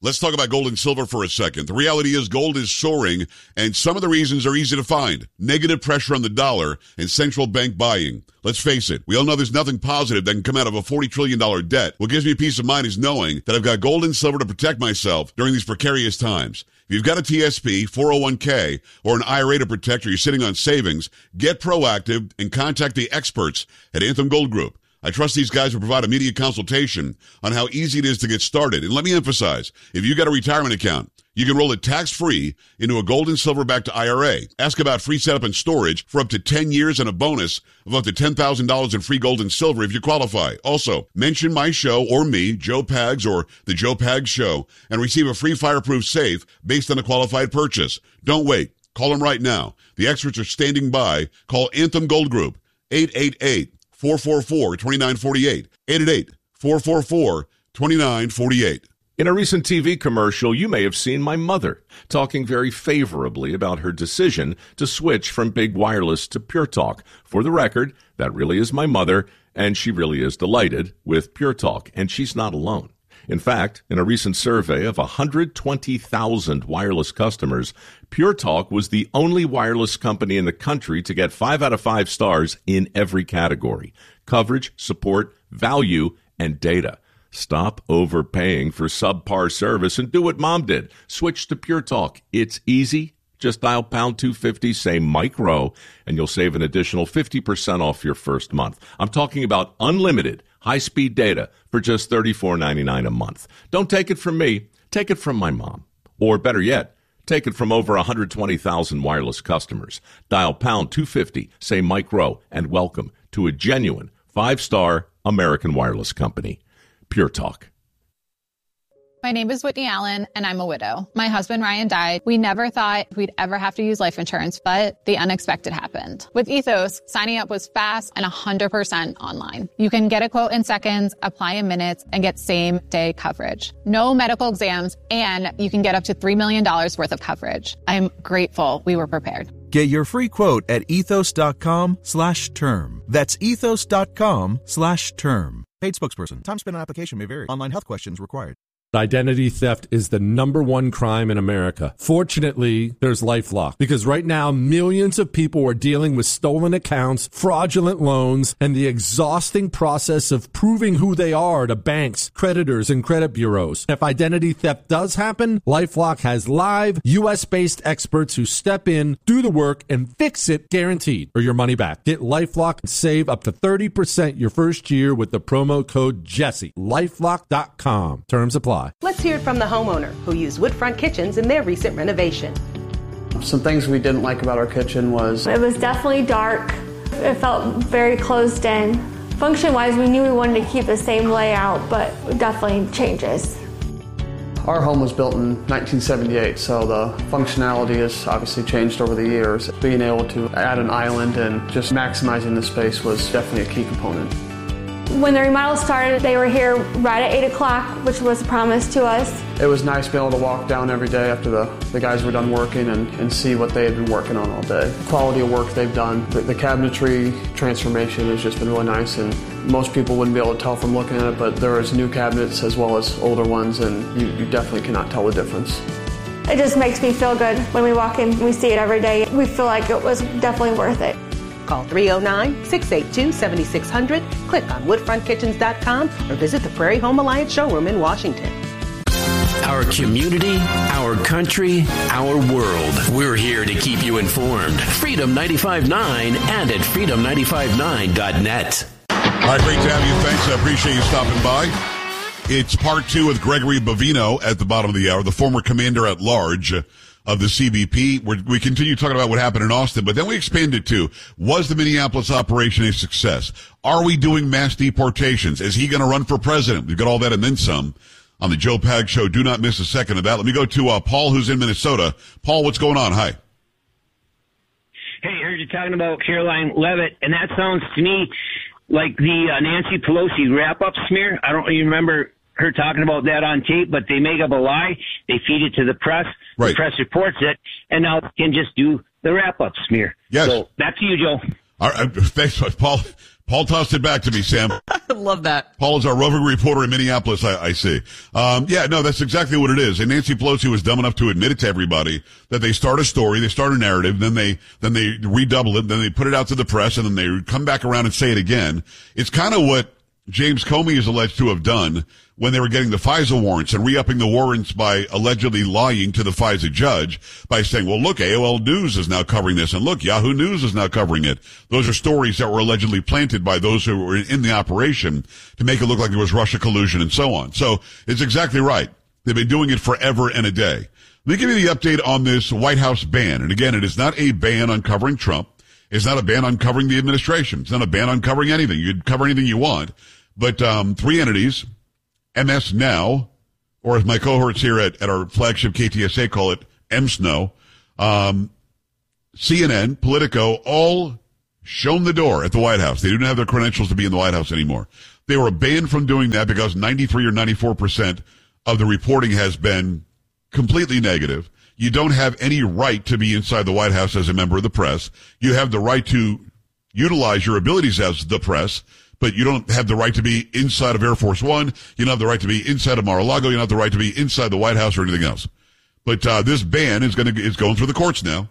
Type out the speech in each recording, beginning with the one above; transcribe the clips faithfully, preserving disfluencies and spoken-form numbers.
Let's talk about gold and silver for a second. The reality is gold is soaring, and some of the reasons are easy to find. Negative pressure on the dollar and central bank buying. Let's face it, we all know there's nothing positive that can come out of a forty trillion dollars debt. What gives me peace of mind is knowing that I've got gold and silver to protect myself during these precarious times. If you've got a T S P, four oh one k, or an I R A to protect, or you're sitting on savings, get proactive and contact the experts at Anthem Gold Group. I trust these guys will provide immediate consultation on how easy it is to get started. And let me emphasize, if you got a retirement account, you can roll it tax-free into a gold and silver-backed I R A. Ask about free setup and storage for up to ten years and a bonus of up to ten thousand dollars in free gold and silver if you qualify. Also, mention my show or me, Joe Pags or The Joe Pags Show, and receive a free fireproof safe based on a qualified purchase. Don't wait. Call them right now. The experts are standing by. Call Anthem Gold Group, eight eight eight, four four four, two nine four eight, eight eight eight, four four four, two nine four eight. In a recent T V commercial, you may have seen my mother talking very favorably about her decision to switch from big wireless to Pure Talk. For the record, that really is my mother, and she really is delighted with Pure Talk, and she's not alone. In fact, in a recent survey of one hundred twenty thousand wireless customers, Pure Talk was the only wireless company in the country to get five out of five stars in every category: coverage, support, value, and data. Stop overpaying for subpar service and do what Mom did. Switch to Pure Talk. It's easy. Just dial pound two fifty, say Mike Rowe, and you'll save an additional fifty percent off your first month. I'm talking about unlimited high-speed data for just thirty-four ninety-nine a month. Don't take it from me. Take it from my mom. Or better yet, take it from over one hundred twenty thousand wireless customers. Dial pound two fifty, say Mike Rowe, and welcome to a genuine five-star American wireless company. Pure Talk. My name is Whitney Allen, and I'm a widow. My husband, Ryan, died. We never thought we'd ever have to use life insurance, but the unexpected happened. With Ethos, signing up was fast and one hundred percent online. You can get a quote in seconds, apply in minutes, and get same-day coverage. No medical exams, and you can get up to three million dollars worth of coverage. I'm grateful we were prepared. Get your free quote at ethos.com slash term. That's ethos.com slash term. Paid spokesperson. Time spent on application may vary. Online health questions required. Identity theft is the number one crime in America. Fortunately, there's LifeLock, because right now millions of people are dealing with stolen accounts, fraudulent loans, and the exhausting process of proving who they are to banks, creditors, and credit bureaus. If identity theft does happen, LifeLock has live U S-based experts who step in, do the work, and fix it guaranteed, or your money back. Get LifeLock and save up to thirty percent your first year with the promo code Jesse. LifeLock dot com. Terms apply. Let's hear it from the homeowner who used Woodfront Kitchens in their recent renovation. Some things we didn't like about our kitchen was... It was definitely dark. It felt very closed in. Function-wise, we knew we wanted to keep the same layout, but definitely changes. Our home was built in nineteen seventy-eight, so the functionality has obviously changed over the years. Being able to add an island and just maximizing the space was definitely a key component. When the remodel started, they were here right at eight o'clock, which was a promise to us. It was nice being able to walk down every day after the, the guys were done working and, and see what they had been working on all day. The quality of work they've done, the, the cabinetry transformation has just been really nice, and most people wouldn't be able to tell from looking at it, but there is new cabinets as well as older ones, and you, you definitely cannot tell the difference. It just makes me feel good when we walk in and we see it every day. We feel like it was definitely worth it. Call three oh nine, six eight two, seven six zero zero, click on woodfront kitchens dot com, or visit the Prairie Home Alliance showroom in Washington. Our community, our country, our world. We're here to keep you informed. Freedom ninety-five point nine and at freedom nine five nine dot net. All right, great to have you. Thanks. I appreciate you stopping by. It's part two with Gregory Bovino at the bottom of the hour, the former commander at large of the C B P. We're, we continue talking about what happened in Austin, but then we expanded to, was the Minneapolis operation a success? Are we doing mass deportations? Is he going to run for president? We've got all that and then some on the Joe Pags Show. Do not miss a second of that. Let me go to uh, Paul, who's in Minnesota. Paul, what's going on? Hi. Hey, I heard you talking about Caroline Leavitt, and that sounds to me like the uh, Nancy Pelosi wrap-up smear. I don't even remember her talking about that on tape, but they make up a lie. They feed it to the press. Right. The press reports it, and now they can just do the wrap-up smear. Yes. So back to you, Joe. All right, thanks, Paul. Paul tossed it back to me, Sam. I love that. Paul is our roving reporter in Minneapolis, I, I see. Um, yeah, no, that's exactly what it is. And Nancy Pelosi was dumb enough to admit it to everybody that they start a story, they start a narrative, then they, then they redouble it, then they put it out to the press, and then they come back around and say it again. It's kind of what James Comey is alleged to have done when they were getting the FISA warrants and re-upping the warrants by allegedly lying to the FISA judge by saying, well, look, A O L News is now covering this, and look, Yahoo News is now covering it. Those are stories that were allegedly planted by those who were in the operation to make it look like there was Russia collusion and so on. So it's exactly right. They've been doing it forever and a day. Let me give you the update on this White House ban. And again, it is not a ban on covering Trump. It's not a ban on covering the administration. It's not a ban on covering anything. You can cover anything you want. But um three entities, M S Now, or as my cohorts here at, at our flagship K T S A call it, M S N O, um, C N N, Politico, all shown the door at the White House. They didn't have their credentials to be in the White House anymore. They were banned from doing that because ninety-three or ninety-four percent of the reporting has been completely negative. You don't have any right to be inside the White House as a member of the press. You have the right to utilize your abilities as the press, but you don't have the right to be inside of Air Force One. You don't have the right to be inside of Mar-a-Lago. You don't have the right to be inside the White House or anything else. But uh, this ban is going to is going through the courts now.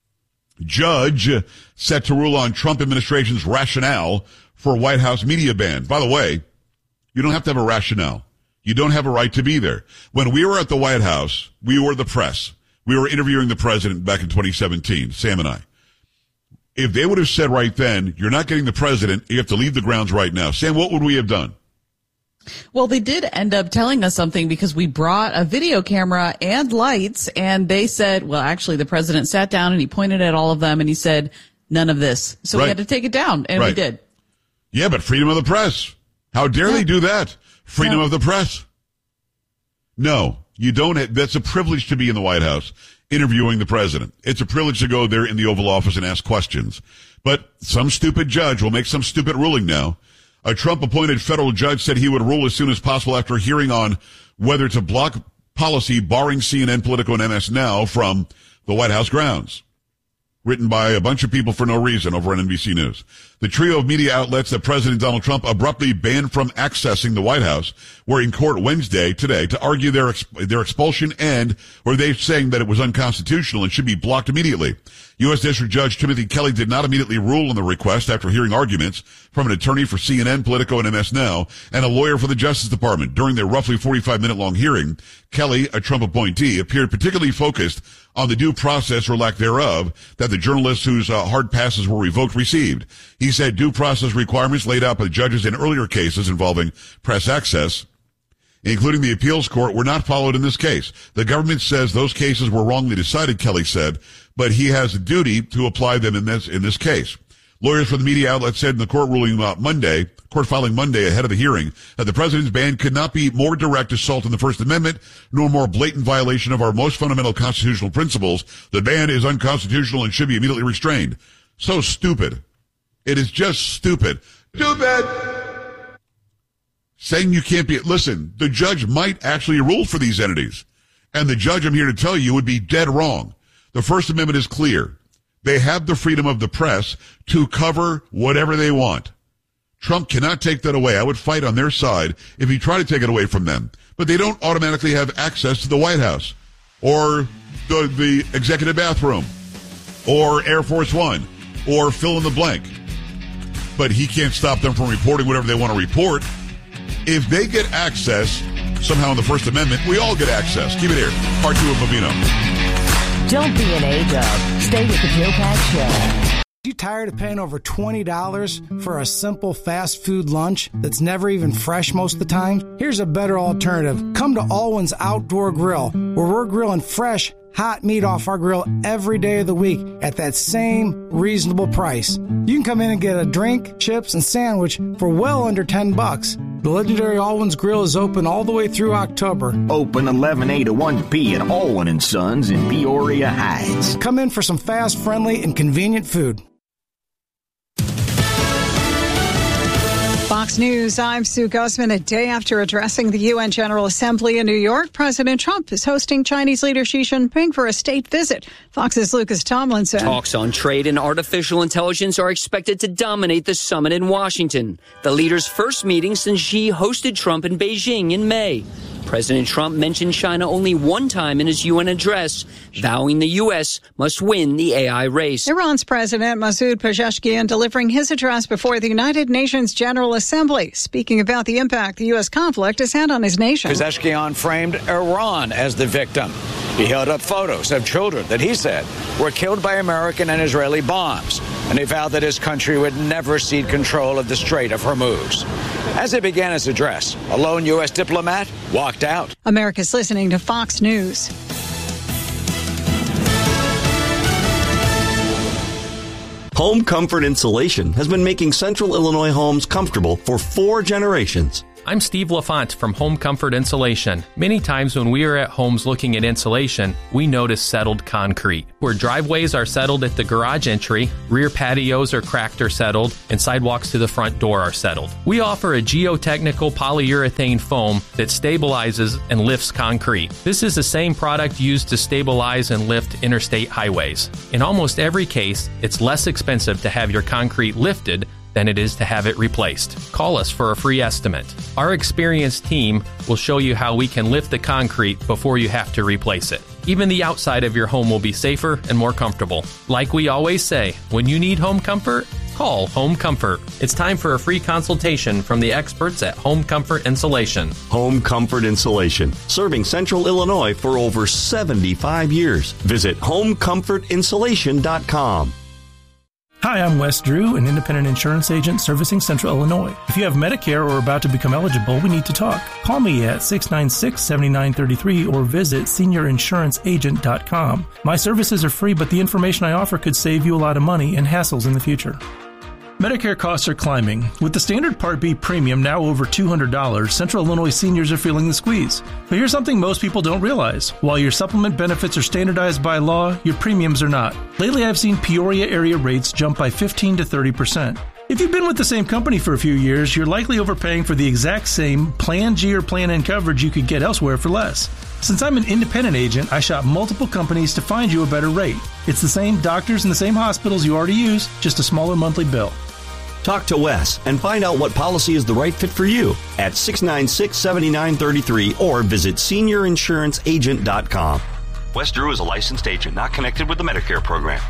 Judge set to rule on Trump administration's rationale for White House media ban. By the way, you don't have to have a rationale. You don't have a right to be there. When we were at the White House, we were the press. We were interviewing the president back in twenty seventeen, Sam and I. If they would have said right then, you're not getting the president, you have to leave the grounds right now. Sam, what would we have done? Well, they did end up telling us something because we brought a video camera and lights, and they said, well, actually, the president sat down and he pointed at all of them and he said, none of this. So right. we had to take it down, and right. we did. Yeah, but freedom of the press. How dare yeah. they do that? Freedom no. of the press. No, you don't. Have, that's a privilege to be in the White House interviewing the president. It's a privilege to go there in the Oval Office and ask questions. But some stupid judge will make some stupid ruling now. A Trump-appointed federal judge said he would rule as soon as possible after hearing on whether to block policy barring C N N, Politico, and M S Now from the White House grounds. Written by a bunch of people for no reason over on N B C News. The trio of media outlets that President Donald Trump abruptly banned from accessing the White House were in court Wednesday, today, to argue their ex- their expulsion and, or they're saying that it was unconstitutional and should be blocked immediately. U S District Judge Timothy Kelly did not immediately rule on the request after hearing arguments from an attorney for C N N, Politico, and M S Now, and a lawyer for the Justice Department. During their roughly forty-five minute long hearing, Kelly, a Trump appointee, appeared particularly focused on the due process or lack thereof that the journalists whose uh, hard passes were revoked received. He said due process requirements laid out by the judges in earlier cases involving press access, including the appeals court, were not followed in this case. The government says those cases were wrongly decided, Kelly said, but he has a duty to apply them in this in this case. Lawyers for the media outlet said in the court ruling uh, Monday, court filing Monday ahead of the hearing, that the president's ban could not be more direct assault on the First Amendment, nor more blatant violation of our most fundamental constitutional principles. The ban is unconstitutional and should be immediately restrained. So stupid. It is just stupid. Stupid! Saying you can't be, listen, the judge might actually rule for these entities. And the judge, I'm here to tell you, would be dead wrong. The First Amendment is clear. They have the freedom of the press to cover whatever they want. Trump cannot take that away. I would fight on their side if he tried to take it away from them. But they don't automatically have access to the White House or the, the executive bathroom or Air Force One or fill in the blank. But he can't stop them from reporting whatever they want to report. If they get access somehow in the First Amendment, we all get access. Keep it here. Part two of Bobino. Don't be an A-dub. Stay with the Joe Pags Show. You tired of paying over twenty dollars for a simple fast food lunch that's never even fresh most of the time? Here's a better alternative. Come to Alwyn's Outdoor Grill, where we're grilling fresh, hot meat off our grill every day of the week at that same reasonable price. You can come in and get a drink, chips, and sandwich for well under ten bucks. The legendary Alwyn's Grill is open all the way through October. Open eleven A to one P at Alwyn and Sons in Peoria Heights. Come in for some fast, friendly, and convenient food. Fox Fox News, I'm Sue Guzman. A day after addressing the U N General Assembly in New York, President Trump is hosting Chinese leader Xi Jinping for a state visit. Fox's Lucas Tomlinson. Talks on trade and artificial intelligence are expected to dominate the summit in Washington, the leaders' first meeting since Xi hosted Trump in Beijing in May. President Trump mentioned China only one time in his U N address, vowing the U S must win the A I race. Iran's President Masoud Pezeshkian delivering his address before the United Nations General Assembly, speaking about the impact the U S conflict has had on his nation. Pezeshkian framed Iran as the victim. He held up photos of children that he said were killed by American and Israeli bombs, and he vowed that his country would never cede control of the Strait of Hormuz. As he began his address, a lone U S diplomat walked out. America's listening to Fox News. Home Comfort Insulation has been making Central Illinois homes comfortable for four generations. I'm Steve LaFont from Home Comfort Insulation. Many times when we are at homes looking at insulation, we notice settled concrete. Where driveways are settled at the garage entry, rear patios are cracked or settled, and sidewalks to the front door are settled. We offer a geotechnical polyurethane foam that stabilizes and lifts concrete. This is the same product used to stabilize and lift interstate highways. In almost every case, it's less expensive to have your concrete lifted than it is to have it replaced. Call us for a free estimate. Our experienced team will show you how we can lift the concrete before you have to replace it. Even the outside of your home will be safer and more comfortable. Like we always say, when you need home comfort, call Home Comfort. It's time for a free consultation from the experts at Home Comfort Insulation. Home Comfort Insulation, serving Central Illinois for over seventy-five years. Visit home comfort insulation dot com. Hi, I'm Wes Drew, an independent insurance agent servicing Central Illinois. If you have Medicare or are about to become eligible, we need to talk. Call me at six nine six, seven nine three three or visit senior insurance agent dot com. My services are free, but the information I offer could save you a lot of money and hassles in the future. Medicare costs are climbing. With the standard Part B premium now over two hundred dollars, Central Illinois seniors are feeling the squeeze. But here's something most people don't realize. While your supplement benefits are standardized by law, your premiums are not. Lately, I've seen Peoria area rates jump by fifteen to thirty percent. If you've been with the same company for a few years, you're likely overpaying for the exact same Plan G or Plan N coverage you could get elsewhere for less. Since I'm an independent agent, I shop multiple companies to find you a better rate. It's the same doctors and the same hospitals you already use, just a smaller monthly bill. Talk to Wes and find out what policy is the right fit for you at six nine six, seven nine three three or visit senior insurance agent dot com. Wes Drew is a licensed agent not connected with the Medicare program.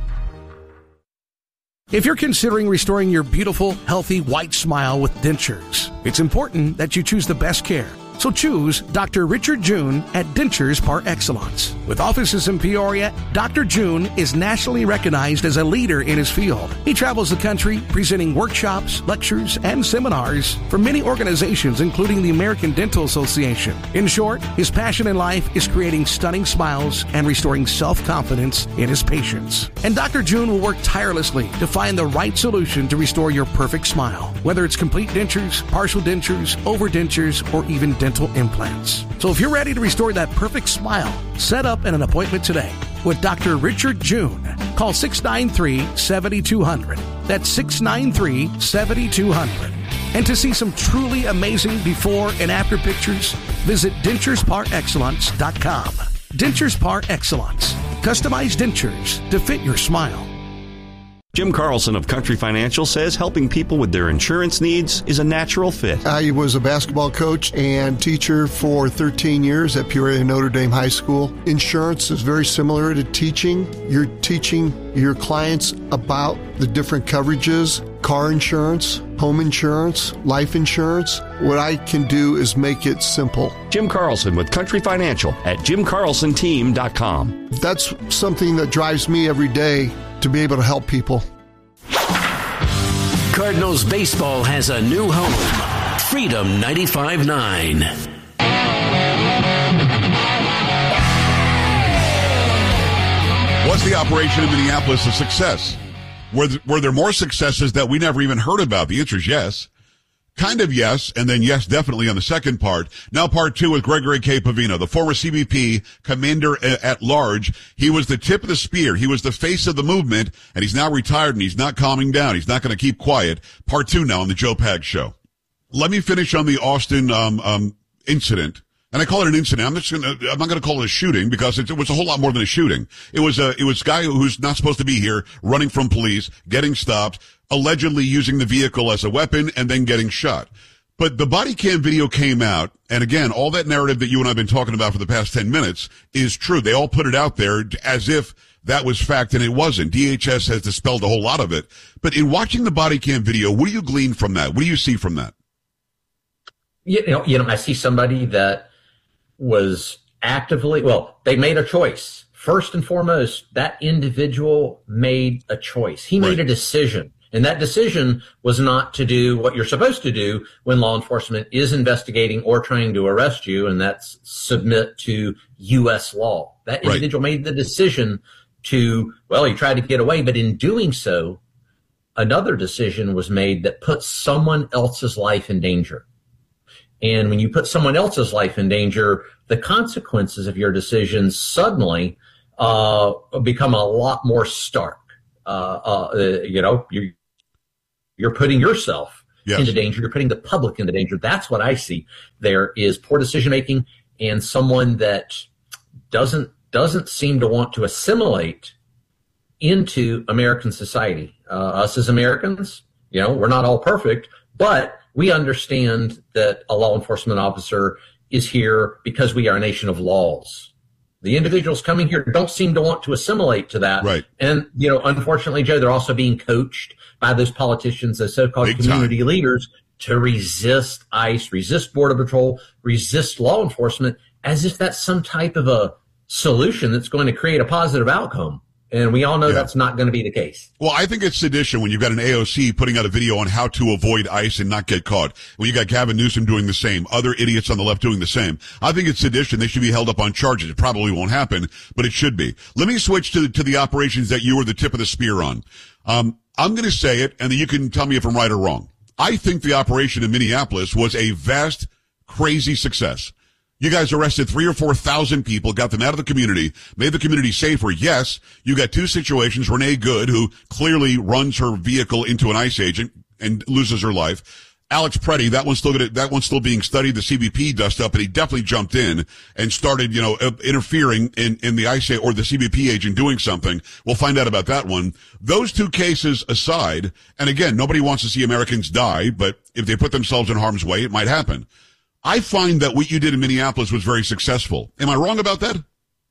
If you're considering restoring your beautiful, healthy, white smile with dentures, it's important that you choose the best care. So choose Doctor Richard June at Dentures Par Excellence. With offices in Peoria, Doctor June is nationally recognized as a leader in his field. He travels the country presenting workshops, lectures, and seminars for many organizations, including the American Dental Association. In short, his passion in life is creating stunning smiles and restoring self-confidence in his patients. And Doctor June will work tirelessly to find the right solution to restore your perfect smile, whether it's complete dentures, partial dentures, overdentures, or even dental implants. So if you're ready to restore that perfect smile, set up an appointment today with Doctor Richard June. Call six nine three, seven two zero zero. That's six nine three, seven two zero zero. And to see some truly amazing before and after pictures, visit dentures par excellence dot com. Dentures Par Excellence. Customized dentures to fit your smile. Jim Carlson of Country Financial says helping people with their insurance needs is a natural fit. I was a basketball coach and teacher for thirteen years at Peoria Notre Dame High School. Insurance is very similar to teaching. You're teaching your clients about the different coverages, car insurance, home insurance, life insurance. What I can do is make it simple. Jim Carlson with Country Financial at jim carlson team dot com. That's something that drives me every day, to be able to help people. Cardinals baseball has a new home. Freedom ninety-five point nine. Was the operation in Minneapolis a success? Were, th- were there more successes that we never even heard about? The answer is yes. Kind of yes, and then yes, definitely on the second part. Now part two with Gregory K. Pavino, the former C B P commander at large. He was the tip of the spear. He was the face of the movement, and he's now retired, and he's not calming down. He's not going to keep quiet. Part two now on the Joe Pags Show. Let me finish on the Austin um, um, incident. And I call it an incident. I'm just gonna, I'm not going to call it a shooting because it, it was a whole lot more than a shooting. It was a, it was a guy who's not supposed to be here, running from police, getting stopped, allegedly using the vehicle as a weapon, and then getting shot. But the body cam video came out, and again, all that narrative that you and I have been talking about for the past ten minutes is true. They all put it out there as if that was fact, and it wasn't. D H S has dispelled a whole lot of it. But in watching the body cam video, what do you glean from that? What do you see from that? You know, you know, I see somebody that was actively, well, they made a choice. First and foremost, that individual made a choice. He made right. a decision. And that decision was not to do what you're supposed to do when law enforcement is investigating or trying to arrest you, and that's submit to U S law. That individual right. made the decision to, well, he tried to get away, but in doing so, another decision was made that put someone else's life in danger. And when you put someone else's life in danger, the consequences of your decisions suddenly uh, become a lot more stark. Uh, uh, you know, you're, you're putting yourself yes. into danger. You're putting the public into danger. That's what I see. There is poor decision-making and someone that doesn't doesn't seem to want to assimilate into American society. Uh, us as Americans, you know, we're not all perfect, but we understand that a law enforcement officer is here because we are a nation of laws. The individuals coming here don't seem to want to assimilate to that. Right. And, you know, unfortunately, Joe, they're also being coached by those politicians, those so-called Big community time. leaders, to resist ICE, resist Border Patrol, resist law enforcement, as if that's some type of a solution that's going to create a positive outcome. And we all know yeah. that's not going to be the case. Well, I think it's sedition when you've got an A O C putting out a video on how to avoid ICE and not get caught. When you got Gavin Newsom doing the same, other idiots on the left doing the same. I think it's sedition. They should be held up on charges. It probably won't happen, but it should be. Let me switch to, to the operations that you were the tip of the spear on. Um, I'm going to say it, and then you can tell me if I'm right or wrong. I think the operation in Minneapolis was a vast, crazy success. You guys arrested three or four thousand people, got them out of the community, made the community safer. Yes, you got two situations. Renee Good, who clearly runs her vehicle into an ICE agent and loses her life. Alex Preddy, that one's still gonna, that one's still being studied. The C B P dust up, and he definitely jumped in and started, you know, interfering in, in the ICE or the C B P agent doing something. We'll find out about that one. Those two cases aside, and again, nobody wants to see Americans die, but if they put themselves in harm's way, it might happen. I find that what you did in Minneapolis was very successful. Am I wrong about that?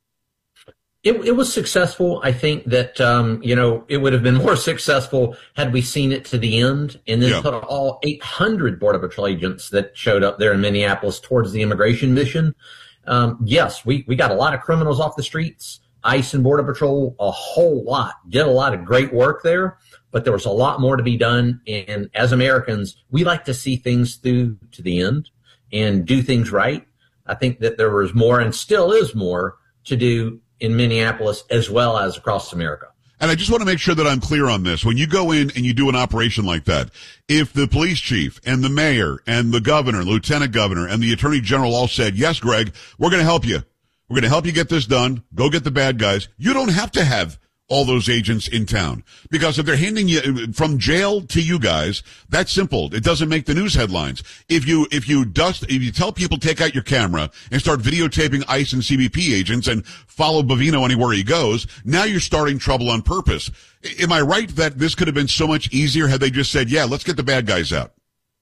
It, it was successful. I think that, um, you know, it would have been more successful had we seen it to the end and then yeah. put all eight hundred Border Patrol agents that showed up there in Minneapolis towards the immigration mission. Um, yes, we, we got a lot of criminals off the streets. ICE and Border Patrol, a whole lot, did a lot of great work there, but there was a lot more to be done. And as Americans, we like to see things through to the end and do things right. I think that there was more and still is more to do in Minneapolis as well as across America. And I just want to make sure that I'm clear on this. When you go in and you do an operation like that, if the police chief and the mayor and the governor, lieutenant governor, and the attorney general all said, yes, Greg, we're going to help you. We're going to help you get this done. Go get the bad guys. You don't have to have all those agents in town, because if they're handing you from jail to you guys, that's simple. It doesn't make the news headlines. If you, if you dust, if you tell people take out your camera and start videotaping ICE and C B P agents and follow Bavino anywhere he goes, now you're starting trouble on purpose. Am I right that this could have been so much easier had they just said, yeah, let's get the bad guys out?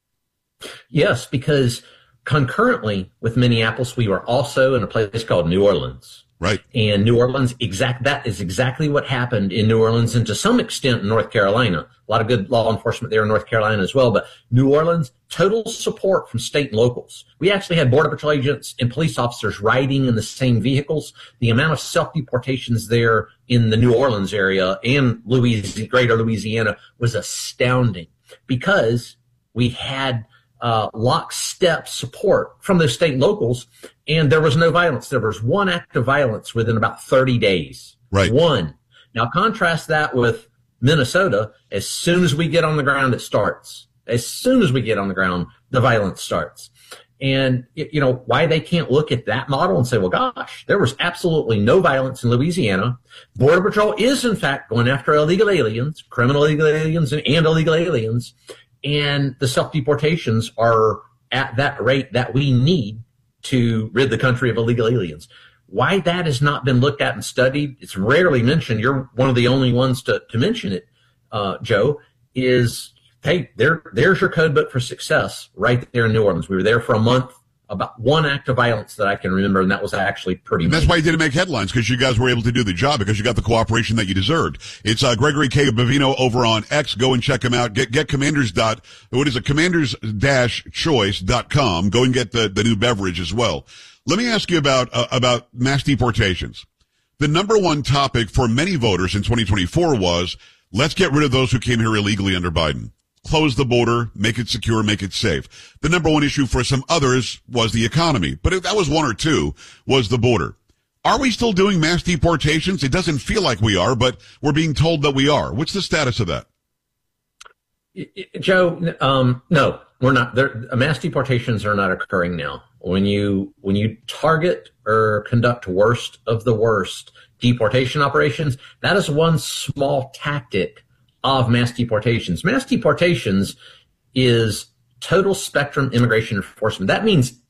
Yes, because concurrently with Minneapolis, we were also in a place called New Orleans. Right. And New Orleans, exact, that is exactly what happened in New Orleans and to some extent in North Carolina. A lot of good law enforcement there in North Carolina as well. But New Orleans, total support from state and locals. We actually had Border Patrol agents and police officers riding in the same vehicles. The amount of self-deportations there in the New Orleans area and Louisiana, greater Louisiana was astounding because we had uh, lockstep support from those state and locals, and there was no violence. There was one act of violence within about thirty days. Right. One. Now contrast that with Minnesota. As soon as we get on the ground, it starts. As soon as we get on the ground, the violence starts. And, you know, why they can't look at that model and say, well, gosh, there was absolutely no violence in Louisiana. Border Patrol is, in fact, going after illegal aliens, criminal illegal aliens and, and illegal aliens. and the self-deportations are at that rate that we need to rid the country of illegal aliens. Why that has not been looked at and studied, it's rarely mentioned. You're one of the only ones to, to mention it, uh, Joe, is, hey, there, there's your code book for success right there in New Orleans. We were there for a month, about one act of violence that I can remember, and that was actually pretty And that's major. why you didn't make headlines, because you guys were able to do the job, because you got the cooperation that you deserved. It's uh, Gregory K. Bavino over on X. Go and check him out. Get get commanders dot what is it? commanders dash choice dot com. Go and get the, the new beverage as well. Let me ask you about uh, about mass deportations. The number one topic for many voters in twenty twenty-four was, let's get rid of those who came here illegally under Biden. Close the border, make it secure, make it safe. The number one issue for some others was the economy, but if that was one or two, was the border. Are we still doing mass deportations? It doesn't feel like we are, but we're being told that we are. What's the status of that? Joe, um, no, we're not. There, mass deportations are not occurring now. When you when you target or conduct worst of the worst deportation operations, that is one small tactic of mass deportations. Mass deportations is total spectrum immigration enforcement. That means